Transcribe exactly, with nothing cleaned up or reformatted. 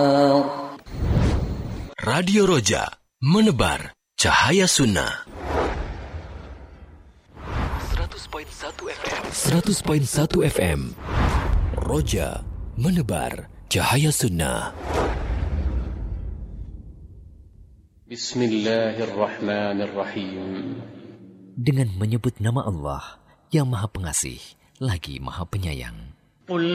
Radio Roja, menebar cahaya sunnah. seratus koma satu F M. seratus koma satu F M. Roja, menebar cahaya sunnah. Bismillahirrahmanirrahim. Dengan menyebut nama Allah yang Maha Pengasih lagi Maha Penyayang.